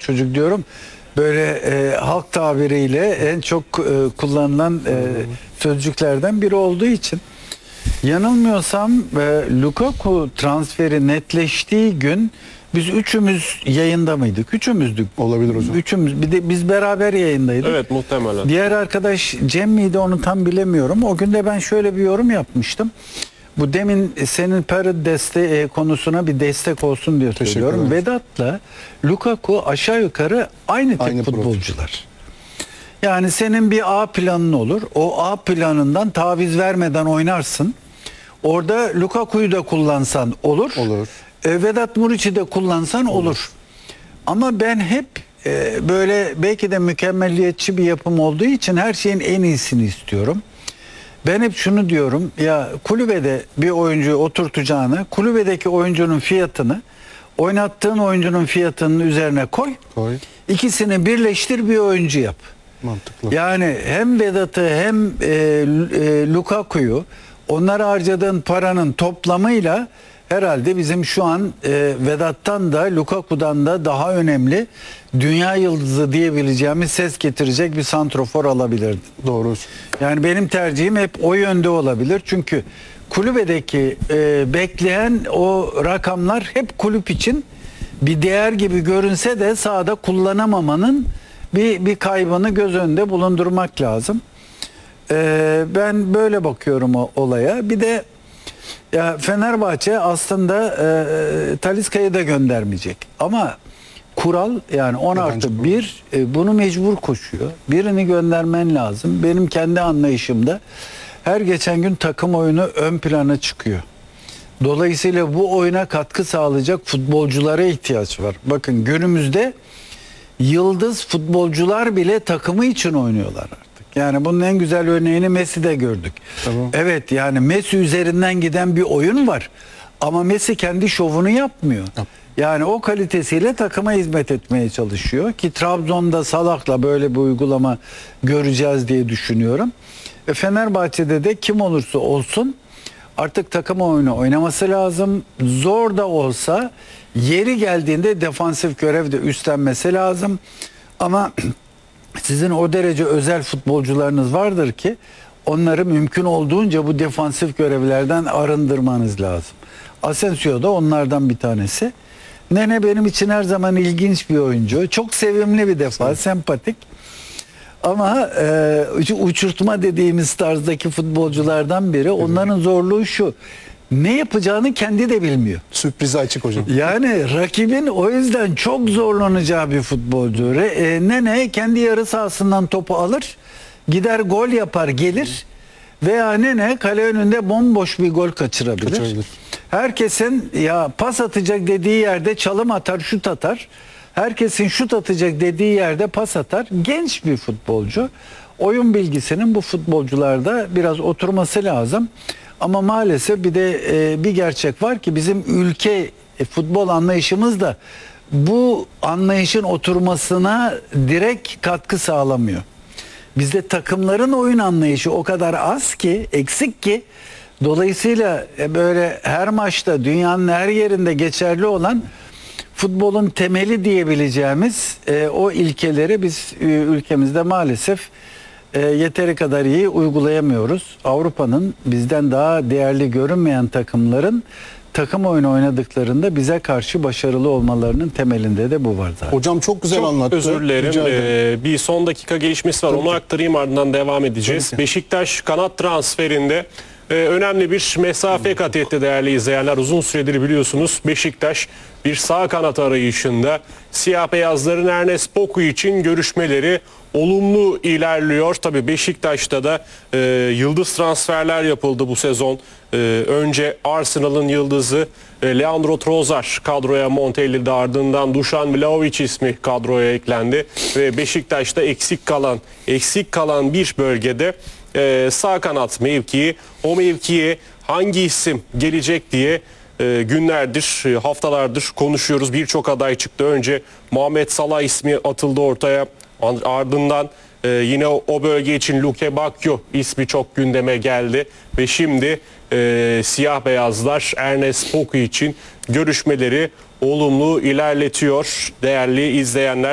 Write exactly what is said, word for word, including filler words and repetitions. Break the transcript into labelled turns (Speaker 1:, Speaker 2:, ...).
Speaker 1: çocuk diyorum. Böyle e, halk tabiriyle en çok e, kullanılan e, sözcüklerden biri olduğu için. Yanılmıyorsam e, Lukaku transferi netleştiği gün biz üçümüz yayında mıydık? Üçümüzdük.
Speaker 2: Olabilir hocam.
Speaker 1: Üçümüz. Bir de biz beraber yayındaydık.
Speaker 3: Evet, muhtemelen.
Speaker 1: Diğer arkadaş Cem miydi, onu tam bilemiyorum. O gün de ben şöyle bir yorum yapmıştım. Bu demin senin para desteği konusuna bir destek olsun diye söylüyorum. Vedat'la Lukaku aşağı yukarı aynı tip
Speaker 2: Aynı
Speaker 1: futbolcular. Profil. Yani senin bir A planın olur. O A planından taviz vermeden oynarsın. Orada Lukaku'yu da kullansan olur.
Speaker 2: Olur.
Speaker 1: E, Vedat Muriç'i de kullansan olur. olur. Ama ben hep e, böyle belki de mükemmelliyetçi bir yapım olduğu için her şeyin en iyisini istiyorum. Ben hep şunu diyorum, ya kulübede bir oyuncuyu oturtacağına kulübedeki oyuncunun fiyatını oynattığın oyuncunun fiyatının üzerine koy.
Speaker 2: Koy.
Speaker 1: İkisini birleştir, bir oyuncu yap.
Speaker 2: Mantıklı.
Speaker 1: Yani hem Vedat'ı hem e, e, Lukaku'yu, onlara harcadığın paranın toplamıyla herhalde bizim şu an e, Vedat'tan da Lukaku'dan da daha önemli dünya yıldızı diyebileceğimiz ses getirecek bir santrofor alabilirdi.
Speaker 2: Doğru.
Speaker 1: Yani benim tercihim hep o yönde olabilir. Çünkü kulübedeki e, bekleyen o rakamlar hep kulüp için bir değer gibi görünse de sahada kullanamamanın bir, bir kaybını göz önünde bulundurmak lazım. E, ben böyle bakıyorum o olaya. Bir de ya Fenerbahçe aslında e, Talisca'yı da göndermeyecek. Ama kural yani on artı bir e, bunu mecbur koşuyor. Birini göndermen lazım. Benim kendi anlayışımda her geçen gün takım oyunu ön plana çıkıyor. Dolayısıyla bu oyuna katkı sağlayacak futbolculara ihtiyaç var. Bakın günümüzde yıldız futbolcular bile takımı için oynuyorlar artık. Yani bunun en güzel örneğini Messi'de gördük. Tamam. Evet, yani Messi üzerinden giden bir oyun var. Ama Messi kendi şovunu yapmıyor. Yap. Yani o kalitesiyle takıma hizmet etmeye çalışıyor. Ki Trabzon'da Salah'la böyle bir uygulama göreceğiz diye düşünüyorum. E Fenerbahçe'de de kim olursa olsun artık takım oyunu oynaması lazım. Zor da olsa yeri geldiğinde defansif görev de üstlenmesi lazım. Ama sizin o derece özel futbolcularınız vardır ki onları mümkün olduğunca bu defansif görevlerden arındırmanız lazım. Asensio da onlardan bir tanesi. Nene benim için her zaman ilginç bir oyuncu. Çok sevimli bir defa, evet. Sempatik. Ama e, uçurtma dediğimiz tarzdaki futbolculardan biri. Onların zorluğu şu: ne yapacağını kendi de bilmiyor.
Speaker 2: Sürprize açık hocam. Yani
Speaker 1: rakibin o yüzden çok zorlanacağı bir futbolcu. Re, e, Nene kendi yarı sahasından topu alır, gider gol yapar gelir. Veya Nene kale önünde bomboş bir gol kaçırabilir. Kaçırabilir. Herkesin ya pas atacak dediği yerde çalım atar, şut atar. Herkesin şut atacak dediği yerde pas atar. Genç bir futbolcu. Oyun bilgisinin bu futbolcularda biraz oturması lazım. Ama maalesef bir de e, bir gerçek var ki bizim ülke e, futbol anlayışımız da bu anlayışın oturmasına direkt katkı sağlamıyor. Bizde takımların oyun anlayışı o kadar az ki, eksik ki, dolayısıyla e, böyle her maçta dünyanın her yerinde geçerli olan futbolun temeli diyebileceğimiz e, o ilkeleri biz e, ülkemizde maalesef e, yeteri kadar iyi uygulayamıyoruz. Avrupa'nın bizden daha değerli görünmeyen takımların takım oyunu oynadıklarında bize karşı başarılı olmalarının temelinde de bu var zaten.
Speaker 2: Hocam çok güzel
Speaker 3: çok
Speaker 2: anlattı.
Speaker 3: Özür dilerim. Ee, bir son dakika gelişmesi var. Tabii. Onu aktarayım, ardından devam edeceğiz. Beşiktaş kanat transferinde e, önemli bir mesafe kat etti değerli izleyenler. Uzun süredir biliyorsunuz Beşiktaş bir sağ kanat arayışında. Siyah beyazların Ernest Poku için görüşmeleri olumlu ilerliyor. Tabii Beşiktaş'ta da e, yıldız transferler yapıldı bu sezon. E, önce Arsenal'ın yıldızı e, Leandro Trossard kadroya monte edildi. Ardından Dušan Vlahović ismi kadroya eklendi. Ve Beşiktaş'ta eksik kalan eksik kalan bir bölgede e, sağ kanat mevkii. O mevkiye hangi isim gelecek diye e, günlerdir, haftalardır konuşuyoruz. Birçok aday çıktı. Önce Muhammed Salah ismi atıldı ortaya. Ardından e, yine o, o bölge için Luke Bakio ismi çok gündeme geldi. Ve şimdi e, siyah beyazlar Ernest Poku için görüşmeleri olumlu ilerletiyor değerli izleyenler.